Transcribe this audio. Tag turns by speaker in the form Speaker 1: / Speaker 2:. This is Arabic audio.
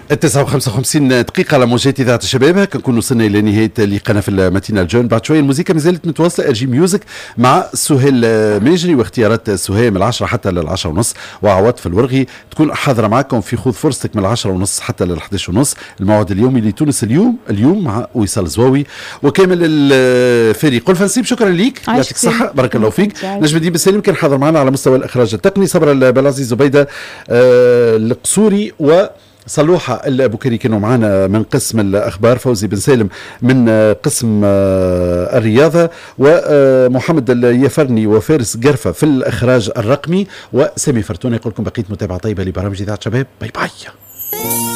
Speaker 1: 9:55 دقيقة على موجات إذاعة الشباب. كنكون وصلنا إلى نهاية لقاءنا في الماتينا الجون. بعد شوية الموسيقى مازالت متواصلة. أجي ميوزك مع سهيل ماجري واختيارات سهيل من 10 حتى لل10 ونص، وعواطف الورغي تكون حاضرة معكم في خوذ فرصتك من 10 ونص حتى لل11 ونص. الموعد اليومي لتونس اليوم مع وصال زواوي وكامل الفريق. قل فنسيب شكرا ليك، يعطيك الصحة، بارك الله فيك. نجم الدين بالسالم كان حاضر معنا على مستوى الإخراج التقني، صبر البلازي، زبيدة القصوري وصلوحة البكري كانوا معنا من قسم الأخبار، فوزي بن سالم من قسم الرياضة، ومحمد اليفرني وفارس قرفة في الإخراج الرقمي، وسامي فرتونة. يقول لكم بقية متابعة طيبة لبرامج إذاعة شباب. باي باي.